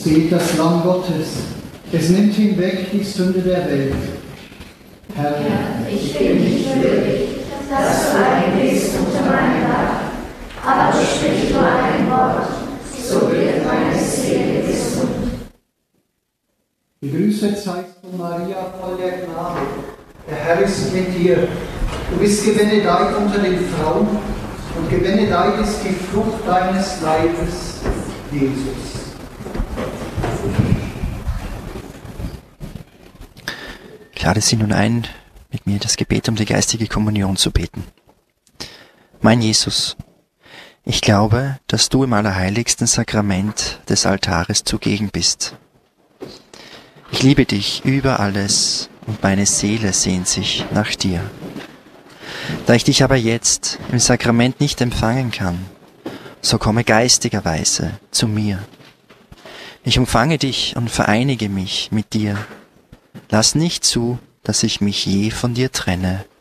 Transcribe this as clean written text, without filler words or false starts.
Seht das Lamm Gottes, es nimmt hinweg die Sünde der Welt. Herr, ich bin nicht würdig, dass du eingehst unter mein Dach, aber sprich nur ein Wort, so wird meine Seele gesund. Gegrüßet seist du, Maria, voll der Gnade. Der Herr ist mit dir. Du bist gebenedeit unter den Frauen und gebenedeit ist die Frucht deines Leibes, Jesus. Ich lade Sie nun ein, mit mir das Gebet um die geistige Kommunion zu beten. Mein Jesus, ich glaube, dass du im allerheiligsten Sakrament des Altares zugegen bist. Ich liebe dich über alles und meine Seele sehnt sich nach dir. Da ich dich aber jetzt im Sakrament nicht empfangen kann, so komme geistigerweise zu mir. Ich umfange dich und vereinige mich mit dir. Lass nicht zu, dass ich mich je von dir trenne.